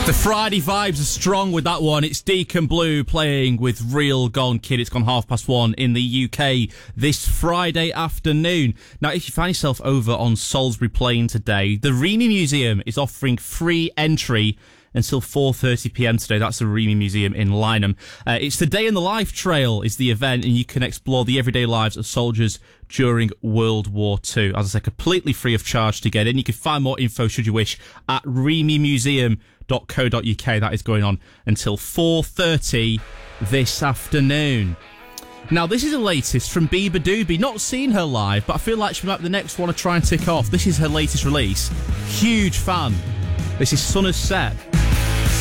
The Friday vibes are strong with that one. It's Deacon Blue playing with Real Gone Kid. It's gone 1:30 in the UK this Friday afternoon. Now, if you find yourself over on Salisbury Plain today, the Remy Museum is offering free entry until 4:30pm today. That's the Remy Museum in Lynham. It's the Day in the Life Trail is the event, and you can explore the everyday lives of soldiers during World War II. As I say, completely free of charge to get in. You can find more info, should you wish, at remymuseum.co.uk. That is going on until 4:30 this afternoon. Now, this is the latest from Bieber Doobie. Not seen her live, but I feel like she might be the next one to try and tick off. This is her latest release. Huge fan. This is Sun Has Set.